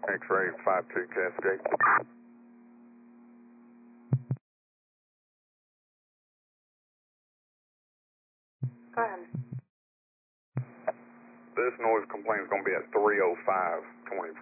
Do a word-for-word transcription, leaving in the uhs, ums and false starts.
X-ray five two Cascade. Go ahead. This noise complaint is going to be at three oh five twenty-four.